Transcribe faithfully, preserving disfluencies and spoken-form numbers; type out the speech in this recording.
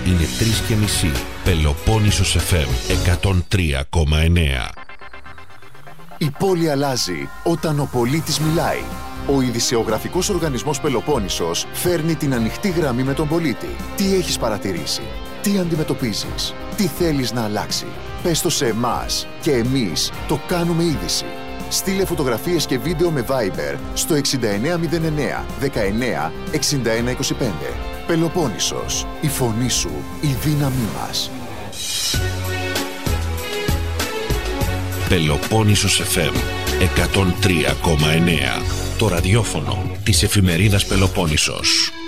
Είναι τρεις και μισή. Πελοπόννησος εφ εμ εκατόν τρία κόμμα εννέα. Η πόλη αλλάζει όταν ο πολίτης μιλάει. Ο ειδησεογραφικός οργανισμός Πελοπόννησος φέρνει την ανοιχτή γραμμή με τον πολίτη. Τι έχεις παρατηρήσει, τι αντιμετωπίζεις, τι θέλεις να αλλάξει. Πες το σε εμάς και εμείς το κάνουμε είδηση. Στείλε φωτογραφίες και βίντεο με Viber στο εξήντα εννέα μηδέν εννέα δεκαεννέα εξήντα ένα είκοσι πέντε. Πελοπόννησος, η φωνή σου, η δύναμή μας. Πελοπόννησος εφ εμ εκατόν τρία κόμμα εννέα. Το ραδιόφωνο της εφημερίδας Πελοπόννησος.